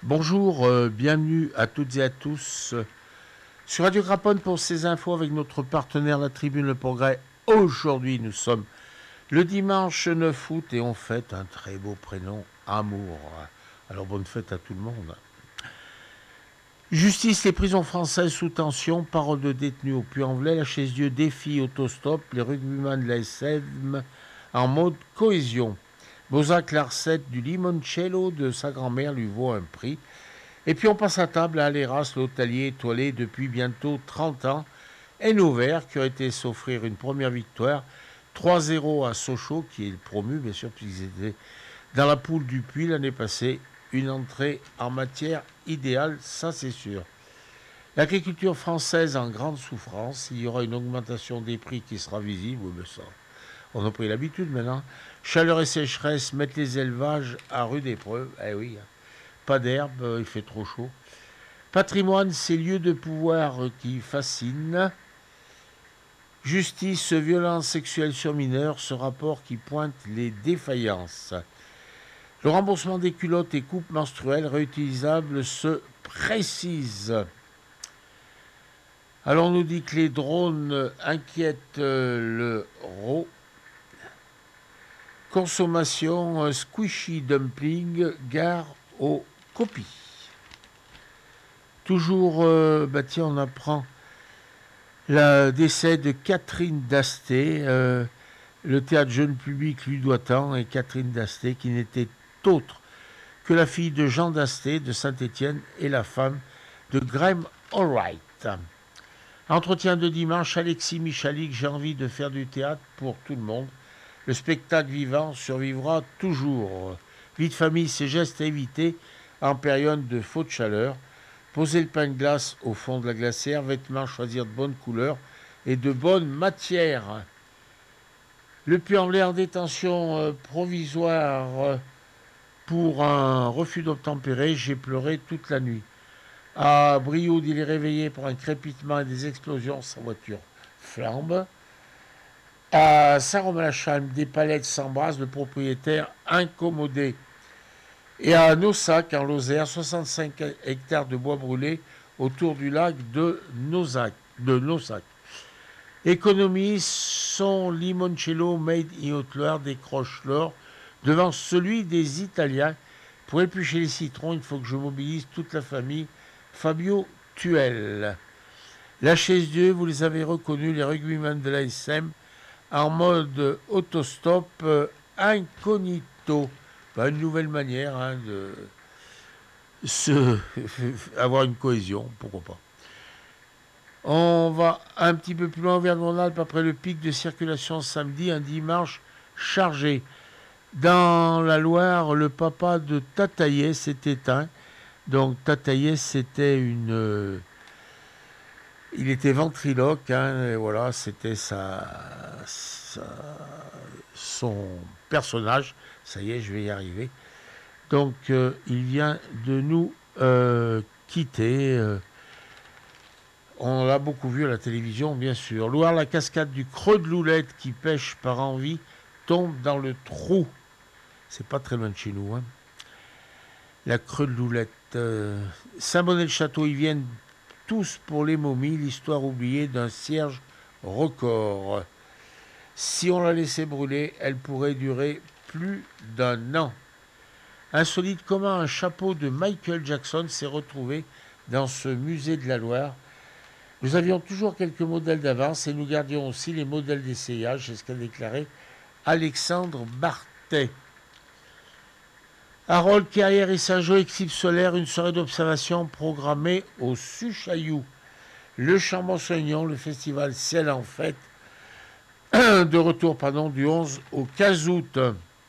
Bonjour, bienvenue à toutes et à tous sur Radio Craponne pour ces infos avec notre partenaire La Tribune Le Progrès. Aujourd'hui, nous sommes le dimanche 9 août et on fête un très beau prénom, Amour. Alors bonne fête à tout le monde. Justice, les prisons françaises sous tension, parole de détenus au Puy-en-Velay, la Chaise-Dieu défie autostop, les rugbyman de la SM en mode cohésion. Bozac, la recette du limoncello de sa grand-mère lui vaut un prix. Et puis on passe à table à l'Héras, l'hôtelier étoilé depuis bientôt 30 ans, Hainaut Vert, qui a été s'offrir une première victoire, 3-0 à Sochaux, qui est promu, bien sûr, puisqu'ils étaient dans la poule du Puy l'année passée. Une entrée en matière idéale, ça c'est sûr. L'agriculture française en grande souffrance, il y aura une augmentation des prix qui sera visible, mais ça, on a pris l'habitude maintenant. Chaleur et sécheresse mettent les élevages à rude épreuve, eh oui, pas d'herbe, il fait trop chaud. Patrimoine, ces lieux de pouvoir qui fascinent. Justice, violence sexuelle sur mineurs, ce rapport qui pointe les défaillances. Le remboursement des culottes et coupes menstruelles réutilisables se précise. Alors on nous dit que les drones inquiètent l'euro. Consommation, squishy dumpling, gare aux copies. Toujours, tiens, on apprend le décès de Catherine Dasté. Le théâtre jeune public lui doit tant, et Catherine Dasté, qui n'était autre que la fille de Jean Dasté de Saint-Étienne et la femme de Graham Allwright. Entretien de dimanche, Alexis Michalik, j'ai envie de faire du théâtre pour tout le monde. Le spectacle vivant survivra toujours. Vie de famille, ces gestes à éviter en période de faute chaleur. Poser le pain de glace au fond de la glacière, vêtements, choisir de bonnes couleurs et de bonnes matières. Le Puy-en-Velay en détention provisoire pour un refus d'obtempérer, j'ai pleuré toute la nuit. À Brioude, il est réveillé par un crépitement et des explosions, sa voiture flambe. À Saint-Romain-la-Chalme, des palettes s'embrassent, le propriétaire incommodé. Et à Naussac, en Lozère, 65 hectares de bois brûlés autour du lac de Naussac. Économie, son limoncello made in Haute-Loire décroche l'or devant celui des Italiens. Pour éplucher les citrons, il faut que je mobilise toute la famille. Fabio Tuel. La Chaise-Dieu, vous les avez reconnus, les rugbyman de l'ASM, en mode autostop incognito. Une nouvelle manière de avoir une cohésion, pourquoi pas. On va un petit peu plus loin au Auvergne-Rhône-Alpes après le pic de circulation samedi, un dimanche chargé. Dans la Loire, le papa de Tataillé s'est éteint. Donc Tataillé, c'était une... il était ventriloque, et voilà, c'était son personnage. Ça y est, je vais y arriver. Donc, il vient de nous quitter. On l'a beaucoup vu à la télévision, bien sûr. Loire, la cascade du Creux de Loulette qui pêche par envie tombe dans le trou. C'est pas très loin de chez nous. La Creux de Loulette. Saint-Bonnet-le-Château, ils viennent tous pour les momies. L'histoire oubliée d'un cierge record. Si on la laissait brûler, elle pourrait durer plus d'un an. Insolite, comment un chapeau de Michael Jackson s'est retrouvé dans ce musée de la Loire. Nous avions toujours quelques modèles d'avance et nous gardions aussi les modèles d'essayage, c'est ce qu'a déclaré Alexandre Bartet. Harold, Carrière et Saint-Jean, éclipse solaire, une soirée d'observation programmée au Suchaillou. Le Chambon-Saignon, le festival Ciel en fête, de retour du 11 au 15 août.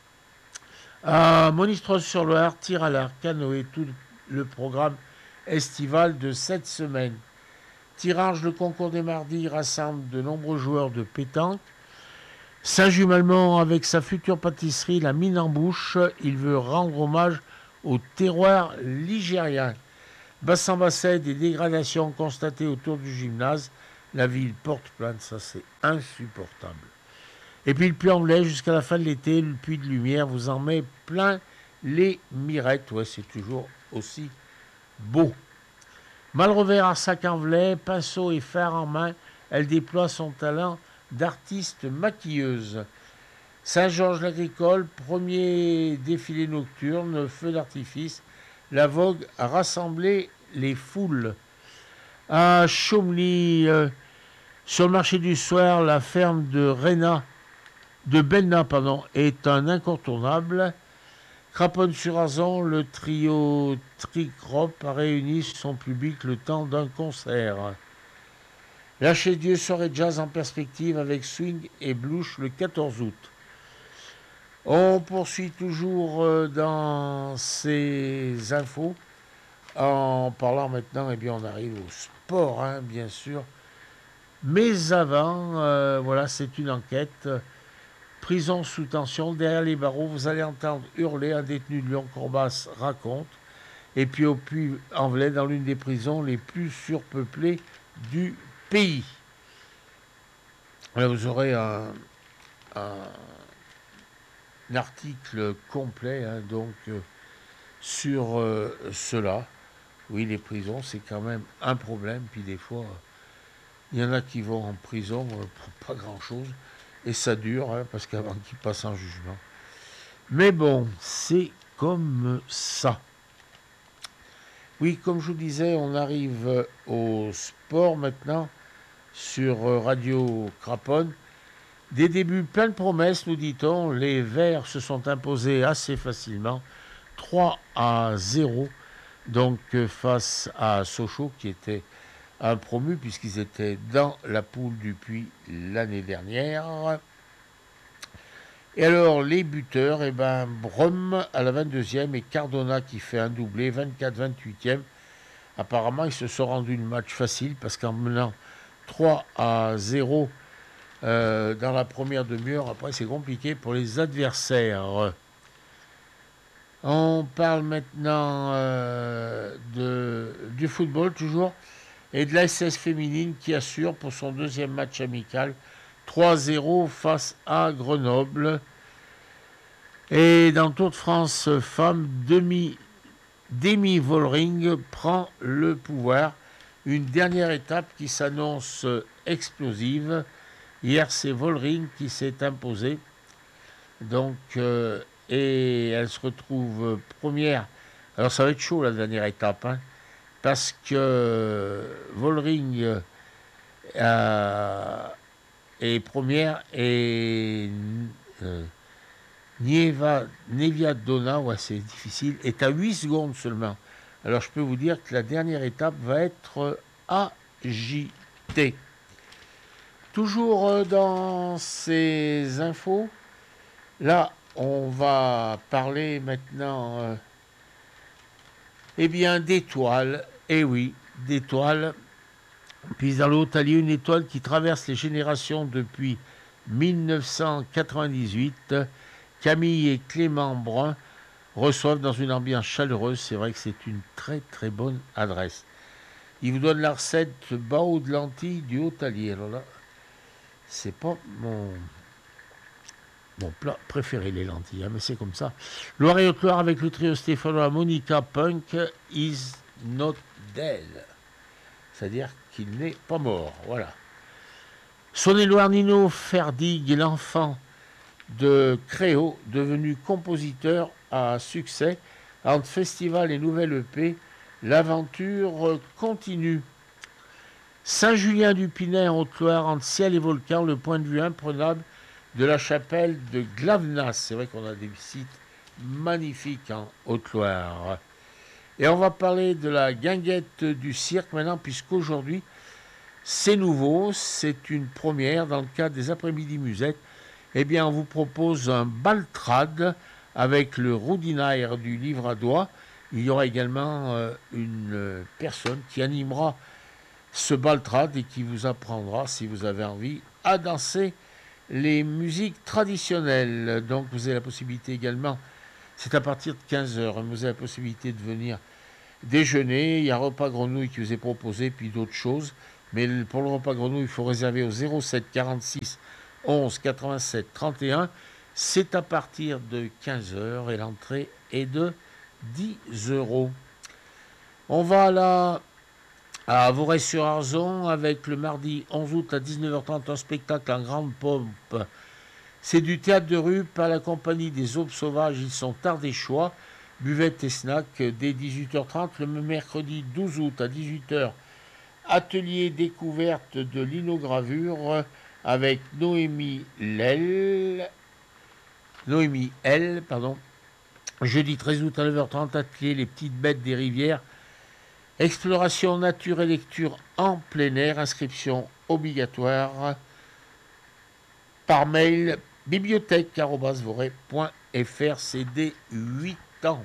À Monistrol-sur-Loire, tir à l'arc, canoë, tout le programme estival de cette semaine. Tirage, le concours des mardis rassemble de nombreux joueurs de pétanque. Saint-Jumalmont, avec sa future pâtisserie, la mine en bouche, il veut rendre hommage au terroir ligérien. Bassan-Bassais, des dégradations constatées autour du gymnase. La ville porte plainte, ça c'est insupportable. Et puis le Puy-en-Velay, jusqu'à la fin de l'été, le puits de lumière vous en met plein les mirettes. Ouais, c'est toujours aussi beau. Mal revers à sac-en-velay, pinceau et fer en main, elle déploie son talent d'artiste maquilleuse. Saint-Georges-l'Agricole, premier défilé nocturne, feu d'artifice. La vogue a rassemblé les foules. À Chaumly, sur le marché du soir, la ferme de Belna, est un incontournable. Craponne-sur-Azan, le trio Tricrop a réuni son public le temps d'un concert. Lâcher Dieu, soirée jazz en perspective avec swing et blouche le 14 août. On poursuit toujours dans ces infos en parlant maintenant, eh bien on arrive au sport, hein, bien sûr. Mais avant, voilà, c'est une enquête. Prison sous tension, derrière les barreaux, vous allez entendre hurler un détenu de Lyon-Corbas raconte. Et puis au Puy-en-Velay, dans l'une des prisons les plus surpeuplées du pays. Là, vous aurez un article complet donc sur cela. Oui, les prisons, c'est quand même un problème. Puis des fois, il y en a qui vont en prison pour pas grand-chose. Et ça dure, hein, parce qu'avant qu'ils passent en jugement. Mais bon, c'est comme ça. Oui, comme je vous disais, on arrive au sport maintenant sur Radio Craponne. Des débuts plein de promesses, nous dit-on. Les Verts se sont imposés assez facilement, 3-0, donc face à Sochaux, qui était un promu, puisqu'ils étaient dans la poule depuis l'année dernière. Et alors, les buteurs, eh ben, Brum à la 22e et Cardona qui fait un doublé, 24-28e. Apparemment, ils se sont rendus le match facile parce qu'en menant 3-0 dans la première demi-heure, après, c'est compliqué pour les adversaires. On parle maintenant du football, toujours, et de la SS féminine qui assure pour son deuxième match amical 3-0 face à Grenoble. Et dans le Tour de France femmes, Demi Vollering prend le pouvoir. Une dernière étape qui s'annonce explosive. Hier, c'est Vollering qui s'est imposée. Donc, et elle se retrouve première. Alors, ça va être chaud la dernière étape, hein, parce que Vollering est première et Nevia Donna, ouais, c'est difficile, est à 8 secondes seulement. Alors je peux vous dire que la dernière étape va être agitée. Toujours dans ces infos, là on va parler maintenant eh bien d'étoiles. Eh oui, d'étoiles. Puis dans le Haut-Allier, une étoile qui traverse les générations depuis 1998. Camille et Clément Brun reçoivent dans une ambiance chaleureuse. C'est vrai que c'est une très très bonne adresse. Ils vous donnent la recette bao de lentilles du Haut-Allier. Alors là, c'est pas mon plat préféré, les lentilles, hein, mais c'est comme ça. Loire et Haute-Loire avec le trio stéphanois Monica Punk is not dead. C'est-à-dire qu'il n'est pas mort. Voilà. Saône-et-Loire, Nino Ferdig, l'enfant de Créo, devenu compositeur à succès. Entre festival et nouvelle EP, l'aventure continue. Saint-Julien-du-Pinet en Haute-Loire, entre ciel et volcan, le point de vue imprenable de la chapelle de Glavenas. C'est vrai qu'on a des sites magnifiques en Haute-Loire. Et on va parler de la guinguette du cirque maintenant, puisqu'aujourd'hui, c'est nouveau, c'est une première dans le cadre des après-midi musettes. Eh bien, on vous propose un baltrade avec le roudinaire du livre à doigt. Il y aura également une personne qui animera ce baltrade et qui vous apprendra, si vous avez envie, à danser les musiques traditionnelles. Donc, vous avez la possibilité également, c'est à partir de 15h, vous avez la possibilité de venir déjeuner. Il y a un repas grenouille qui vous est proposé, puis d'autres choses. Mais pour le repas grenouille, il faut réserver au 07 46 11 87 31. C'est à partir de 15h et l'entrée est de 10 euros. On va là à Voray-sur-Arzon avec le mardi 11 août à 19h30 un spectacle en grande pompe. C'est du théâtre de rue par la compagnie des Aubes Sauvages. Ils sont Ardéchois, buvette et snack dès 18h30. Le mercredi 12 août à 18h, atelier découverte de linogravure avec Noémie L. Jeudi 13 août à 9h30, atelier Les Petites Bêtes des Rivières. Exploration nature et lecture en plein air. Inscription obligatoire par mail bibliothèque@voray.fr. C'est dès 8 ans.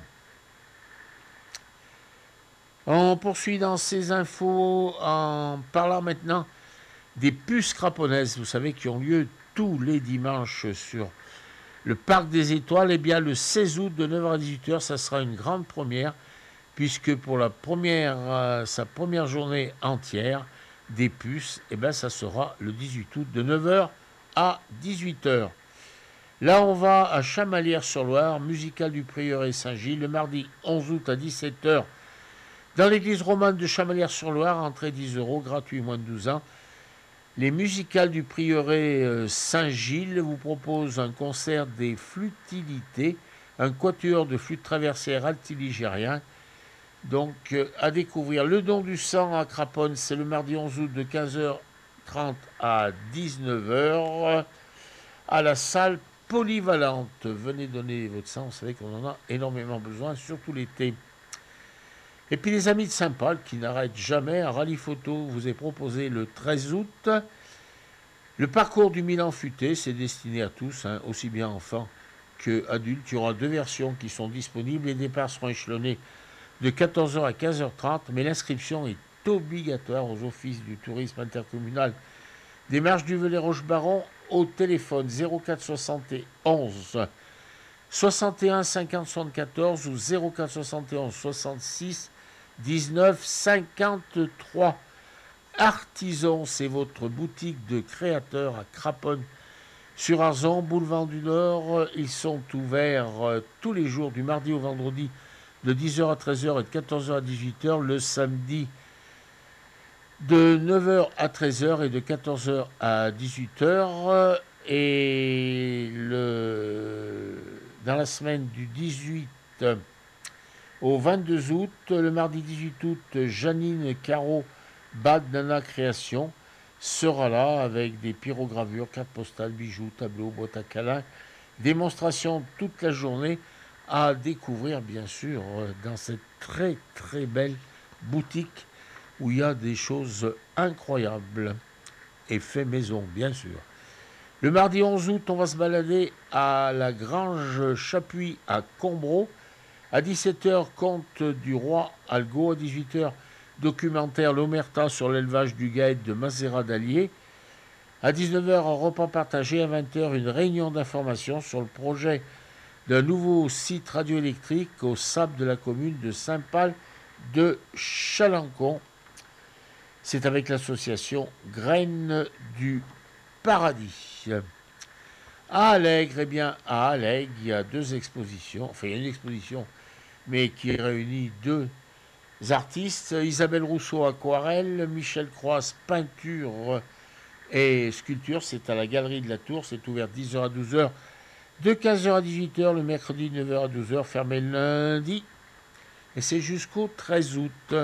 On poursuit dans ces infos en parlant maintenant des puces craponaises. Vous savez, qui ont lieu tous les dimanches sur le Parc des Étoiles. Eh bien, le 16 août de 9h à 18h, ça sera une grande première, puisque pour sa première journée entière des puces, eh bien, ça sera le 18 août de 9h à 18h. Là, on va à Chamalières-sur-Loire, musicale du Prieuré Saint-Gilles, le mardi 11 août à 17h, dans l'église romane de Chamalières-sur-Loire, entrée 10 €, gratuit moins de 12 ans. Les musicales du Prieuré Saint-Gilles vous proposent un concert des flûtilités, un quatuor de flûte traversière altiligérien. Donc, à découvrir. Le don du sang à Craponne, c'est le mardi 11 août de 15h30 à 19h à la salle polyvalente. Venez donner votre sang, vous savez qu'on en a énormément besoin, surtout l'été. Et puis les amis de Saint-Paul qui n'arrêtent jamais, un rallye photo vous est proposé le 13 août. Le parcours du Milan futé, c'est destiné à tous, aussi bien enfants qu'adultes. Il y aura 2 versions qui sont disponibles. Les départs seront échelonnés de 14h à 15h30, mais l'inscription est obligatoire aux offices du tourisme intercommunal des Marches du Velay-Roche-Baron au téléphone 04 71 61 50 74 ou 04 71 66 19 53. Artisan, c'est votre boutique de créateurs à Craponne-sur-Arzon, boulevard du Nord. Ils sont ouverts tous les jours du mardi au vendredi de 10h à 13h et de 14h à 18h, le samedi de 9h à 13h et de 14h à 18h. Et dans la semaine du 18 au 22 août, le mardi 18 août, Janine Caro Bad Nana Création sera là avec des pyrogravures, cartes postales, bijoux, tableaux, boîtes à câlins, démonstration toute la journée à découvrir bien sûr dans cette très très belle boutique où il y a des choses incroyables et fait maison bien sûr. Le mardi 11 août, on va se balader à la Grange Chapuis à Combreau. À 17h, conte du roi Algo. À 18h, documentaire L'Omerta sur l'élevage du guêpe de Mazera d'Allier. À 19h, un repas partagé. À 20h, une réunion d'information sur le projet d'un nouveau site radioélectrique au sable de la commune de Saint-Pal de Chalancon. C'est avec l'association Graines du Paradis. À Allègre, eh bien, à Allègre, il y a 2 expositions. Enfin, il y a une exposition, mais qui réunit 2 artistes. Isabelle Rousseau, aquarelle. Michel Croise, peinture et sculpture. C'est à la Galerie de la Tour. C'est ouvert 10h à 12h. De 15h à 18h, le mercredi 9h à 12h. Fermé le lundi. Et c'est jusqu'au 13 août.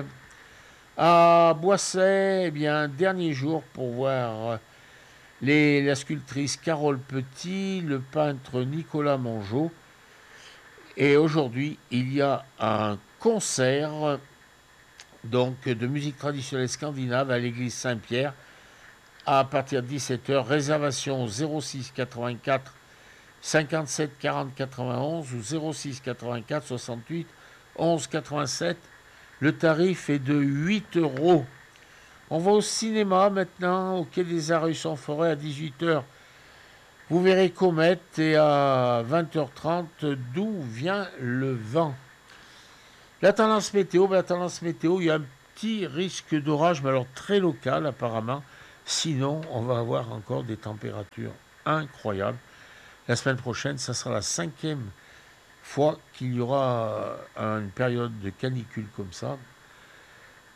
À Boisset, eh bien, dernier jour pour voir la sculptrice Carole Petit, le peintre Nicolas Mongeau. Et aujourd'hui, il y a un concert donc, de musique traditionnelle scandinave à l'église Saint-Pierre à partir de 17h. Réservation 06 84 57 40 91 ou 06 84 68 11 87. Le tarif est de 8 €. On va au cinéma maintenant, au Quai des Arts en Forêt à 18h. Vous verrez Comète et à 20h30, D'où vient le vent. La tendance météo, il y a un petit risque d'orage, mais alors très local apparemment. Sinon, on va avoir encore des températures incroyables. La semaine prochaine, ça sera la 5e fois qu'il y aura une période de canicule comme ça.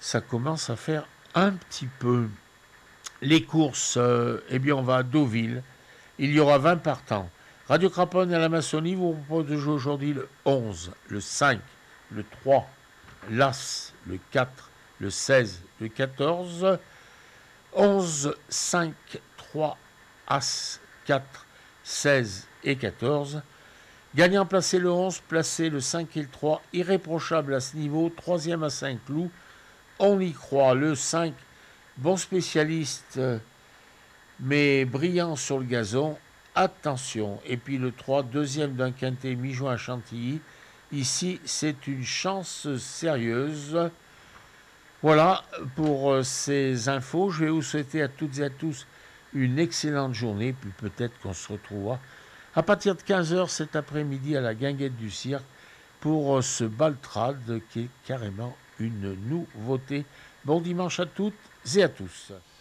ça commence à faire un petit peu. Les courses, eh bien, on va à Deauville. Il y aura 20 partants. Radio Craponne et la Maçonnie vous propose de jouer aujourd'hui le 11, le 5, le 3, l'As, le 4, le 16, le 14, 11, 5, 3, As, 4, 16 et 14. Gagnant placé le 11, placé le 5 et le 3, irréprochable à ce niveau, 3e à Saint-Cloud. On y croit, le 5, bon spécialiste, mais brillant sur le gazon, attention. Et puis le 3, deuxième d'un quintet mi-juin à Chantilly. Ici, c'est une chance sérieuse. Voilà pour ces infos. Je vais vous souhaiter à toutes et à tous une excellente journée, puis peut-être qu'on se retrouvera à partir de 15h cet après-midi à la Guinguette du Cirque pour ce Baltrade qui est carrément une nouveauté. Bon dimanche à toutes et à tous.